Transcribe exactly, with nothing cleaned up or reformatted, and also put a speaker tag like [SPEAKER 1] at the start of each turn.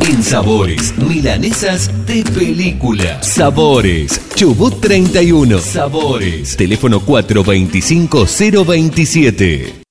[SPEAKER 1] En Sabores, milanesas de película. Sabores, Chubut treinta y uno. Sabores, teléfono cuatro dos cinco cero dos siete.